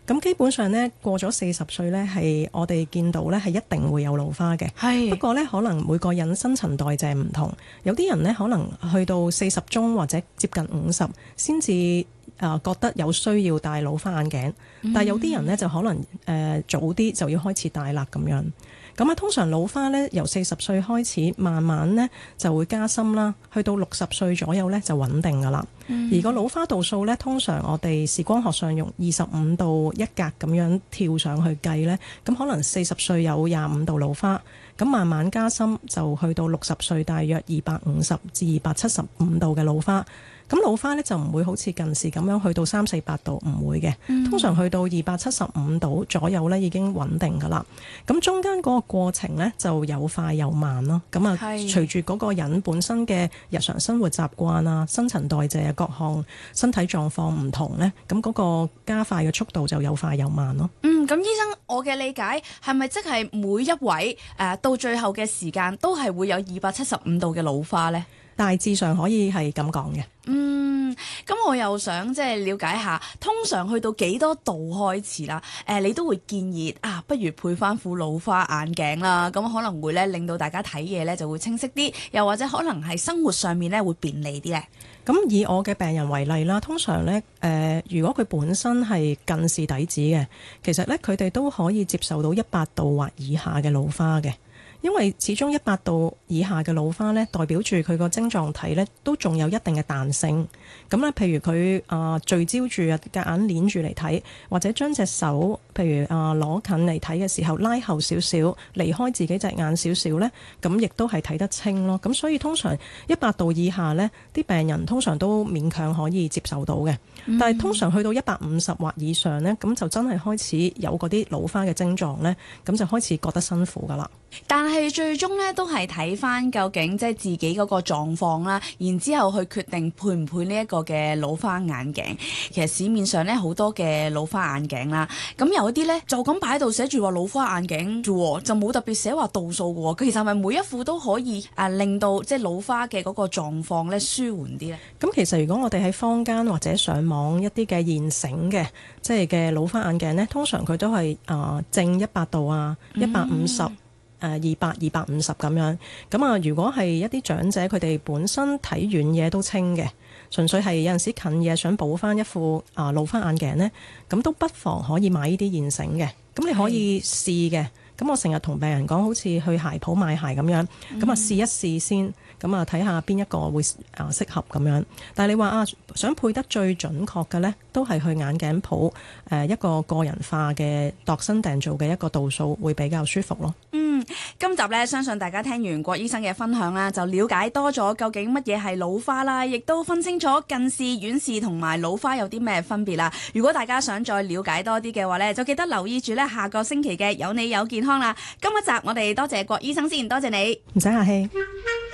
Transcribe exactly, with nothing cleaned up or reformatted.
咁基本上咧，過咗四十歲咧，係我哋見到咧係一定會有老花嘅。 係不過咧，可能每個人新陳代謝唔同，有啲人咧可能去到四十中或者接近五十先至誒覺得有需要戴老花眼鏡，嗯、但係有啲人咧就可能誒、呃、早啲就要開始戴啦咁樣。咁啊，通常老花咧由四十歲開始，慢慢咧就會加深啦，去到六十歲左右咧就穩定噶啦。嗯、而個老花度數咧，通常我哋視光學上用二十五度一格咁樣跳上去計咧，咁可能四十歲有廿五度老花，咁慢慢加深就去到六十歲大約二百五十至二百七十五度嘅老花。咁老花咧就唔會好似近視咁樣去到三四百度，唔會嘅。通常去到二百七十五度左右咧已經穩定噶啦。咁中間嗰個過程咧就有快有慢咯。咁啊，隨住嗰個人本身嘅日常生活習慣啊、新陳代謝啊、各項身體狀況唔同咧，咁嗰個加快嘅速度就有快有慢咯。 嗯，咁醫生，我嘅理解係咪即係每一位誒、呃、到最後嘅時間都係會有二百七十五度嘅老花呢？ 大致上可以係咁講嘅。 嗯，咁我又想即係了解下，通常去到幾多度開始啦？誒、呃，你都會建議啊，不如配翻副老花眼鏡啦，咁可能會咧令到大家睇嘢咧就會清晰啲，又或者可能係生活上面咧會便利啲咧。 咁以我嘅病人為例啦，通常咧誒、呃，如果佢本身係近視底子嘅，其實咧佢哋都可以接受到一百度或以下嘅老花嘅。因為始終一百度以下嘅老花咧，代表住佢個晶狀體咧都仲有一定嘅彈性。咁咧，譬如佢啊、呃、聚焦住啊，夾硬捏住嚟睇，或者將隻手譬如啊攞、呃、近嚟睇嘅時候拉後少少，離開自己隻眼少少咧，咁亦都係睇得清咯。咁所以通常一百度以下咧，啲病人通常都勉強可以接受到嘅。嗯、但係通常去到一百五十或以上咧，咁就真係開始有嗰啲老花嘅症狀咧，咁就開始覺得辛苦噶啦。 但係最終咧都係睇翻究竟即係自己嗰個狀況啦，然之後去決定配唔配呢一個嘅老花眼鏡。其實市面上咧好多嘅老花眼鏡啦，咁有啲咧就咁擺喺度寫住話老花眼鏡啫，就冇特別寫話度數嘅。其實係咪每一副都可以啊令到即係老花嘅嗰個狀況咧舒緩啲咧？咁其實如果我哋喺坊間或者上網一啲嘅現成嘅即係嘅老花眼鏡咧，通常佢都係啊正一百度啊，一百五十。誒二百二百五十咁樣，咁啊如果係一啲長者，佢哋本身睇遠嘢都清嘅，純粹係有陣時近嘢想補翻一副啊老花眼鏡呢，咁都不妨可以買呢啲現成嘅，咁你可以試嘅。咁我成日同病人講，好似去鞋鋪買鞋咁樣，咁啊試一試先，咁啊睇下邊一個會啊適合咁樣。但係你話啊，想配得最準確嘅呢，都係去眼鏡鋪誒一個個人化嘅度身訂造嘅一個度數，會比較舒服咯。 嗯，今集咧，相信大家聽完郭醫生嘅分享啦，就了解多咗究竟乜嘢係老花啦，亦都分清楚近視、遠視同埋老花有啲咩分別啦。如果大家想再了解多啲嘅話咧，就記得留意住咧下個星期嘅有你有健康啦。今一集我哋多謝郭醫生先，多謝你， 唔使客氣。